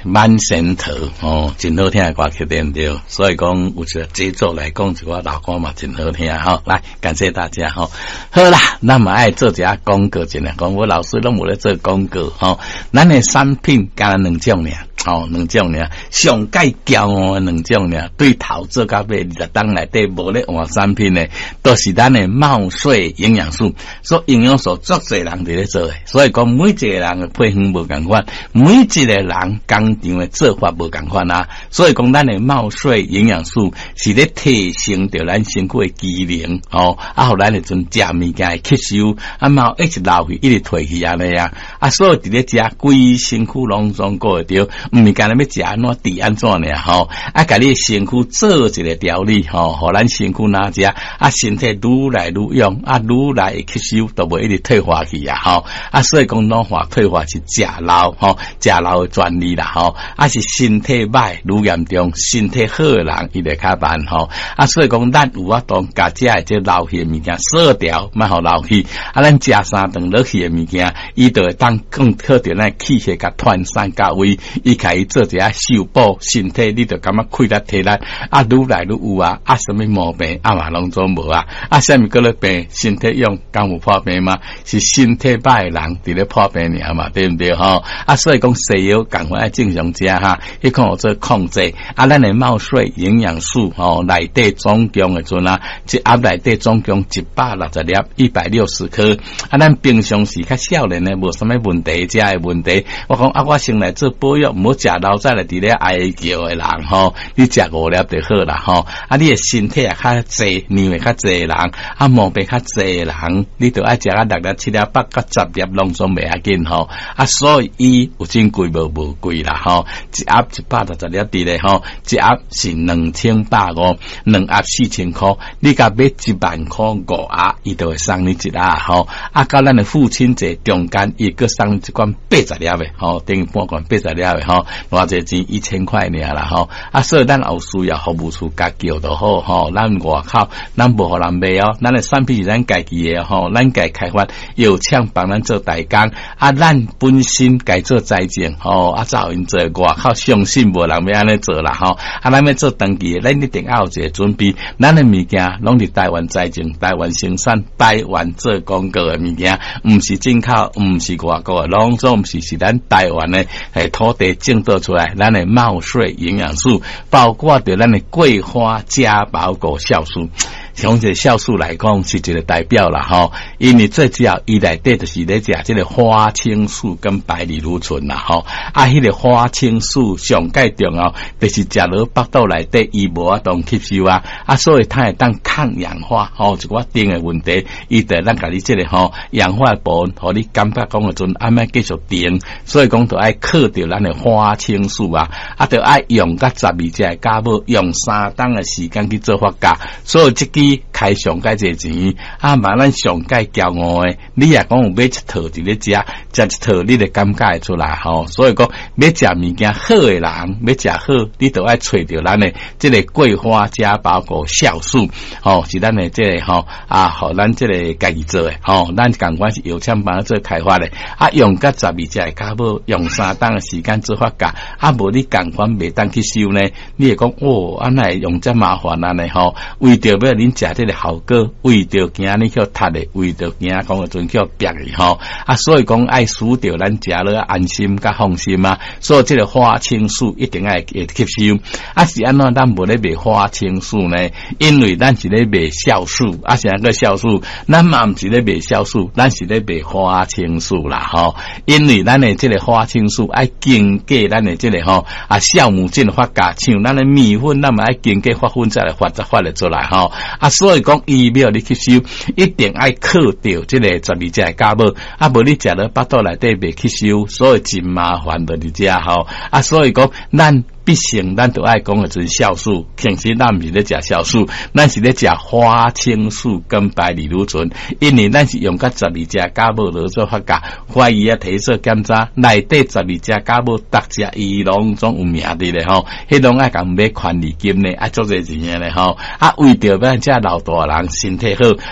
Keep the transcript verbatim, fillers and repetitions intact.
满神头哦，真好听的歌曲对不对？所以讲有一个节奏来讲，一个老歌嘛真好听哈。来，感谢大家哈。好啦，那么爱做一下广告，真的讲我老师拢无咧做广告哈。咱的产品干两种尔，哦，两种尔，上介骄傲的两种尔，对头做到尾，二十档内底无咧换产品的，都是咱的茂水营养素，所营养素足侪人伫咧做的，所以讲每一个人的配方无共款，每一个人工厂的做法无共款啊，所以讲咱的茂水营养素是咧提升着咱身躯的机能哦，啊，互咱的阵食物件的吸收，啊，嘛一直流去，一直退去安尼啊，啊，所以伫咧食规身躯拢总顾会着，毋是干那要食安怎治安怎呢吼，啊，甲你身躯做一个调理吼，互咱身躯哪食，啊，身体愈来愈用，啊，愈来会吸收，都袂一直退化去啊吼，啊，所以讲老化退化是食老吼，食老的专利啦吼，啊，是身体歹愈严重，身体好的人伊就较慢吼，啊，所以讲咱有法度甲食的这老去的物件扫掉，莫互老去，啊，咱食三顿落去的物件，伊就会当更靠着咱气血甲团散甲位，伊开始做一下修补身体，你就感觉气力体力啊，愈来愈有啊，啊，什么毛病啊嘛拢总无啊，啊，什么个咧病，身体用敢有破病吗？是身体歹的人伫咧破病尔嘛，对不对吼？啊，所以讲西药赶快正常食哈，迄看我做控制啊，咱的茂水营养素吼，内底总共的阵啊，一盒内底总共一百六十粒，一百六十颗啊，咱平常时较少年的无什么问题，食的问题，我讲啊，我先来做保养，唔好食老早来伫咧哀叫的人吼，你食五粒就好啦吼，啊，你的身体也较济，年岁较济的人，啊，毛病较济的人，你就爱食啊六粒、七粒、八甲十粒，拢总袂要紧吼，啊，所以伊有真贵无无贵啦吼，一盒一百六十粒伫咧吼，一盒是两千百五，两盒四千块，你甲买一万块五盒，伊就会送你一盒吼，啊，到咱的父亲节中间，伊个送一罐八十粒的吼，等于半罐八十粒的吼，偌济钱一千块尔啦吼，啊，所以咱有需要服务处甲叫就好吼，咱外口咱无互人卖哦，咱的产品是咱家己的吼，咱家开发，有请帮咱做代工，啊，咱本身该做栽种吼，啊，找因做外口相信无人要安尼做啦吼，啊，咱要做登记，咱一定要有一个准备，咱的物件拢伫台湾栽种、台湾生产、台湾做广告的物件，毋是进口，毋是外国的，拢总毋是是咱台湾的诶土地种倒出来，咱的茂水营养素，包括着咱的桂花加宝果酵素。从这酵素来讲是一个代表啦吼，因为最主要伊内底就是咧食这个花青素跟白藜芦醇啦吼，啊，迄、那个花青素上介重要，就是食落腹肚内底伊无法度吸收啊，啊，所以它会当抗氧化吼，一寡定的问题，伊就咱家己这个吼氧化部分，互你感觉讲个阵安尼继续定，所以讲就爱靠着咱的花青素啊，啊，就爱用甲十二只的家母用三档的时间去做发酵，所以这个。开上介济钱，啊嘛咱上介骄傲诶，你也讲有买一套伫咧食，食一套你就感觉会出来吼。所以讲要食物件好诶人，要食好，你都爱找着咱诶即个桂花加包括酵素，吼、哦、是咱诶即个吼啊，互咱即个家己做诶，吼、哦、咱共款是有请帮做开发诶，啊用甲十二只诶家母用三档诶时间做发酵，啊无你共款袂当去收呢，你会讲哦，安尼用遮麻烦安尼吼，为着要恁食这个效果，为着惊你去踢的，为着惊讲个阵去逼去吼，啊，所以讲爱输着咱食了安心甲放心啊，所以这个花青素一定爱会吸收，啊是安怎咱无咧卖花青素呢？因为咱是咧卖酵素，啊是那个酵素，咱嘛毋是咧卖酵素，咱是咧卖花青素啦吼，因为咱的这个花青素爱经过咱的这个吼啊酵母菌发酵，像咱的米粉，咱嘛爱经过发粉再来发再发了出来吼。啊，所以讲伊要你吸收，一定爱靠着这个十二只的家母，啊，无你食了腹肚内底袂吸收，所以真麻烦的你食吼。啊，所以讲咱必胜，咱都爱讲的就是酵素，平时咱毋是咧食酵素，咱是咧食花青素跟白藜芦醇，因为咱是用甲十二只家母来做发酵，怀疑啊提做检查，内底十二只家母逐只伊拢总有名的咧吼，迄拢爱共买权利金咧，爱做这钱咧吼，啊为着咱遮老大人身体好，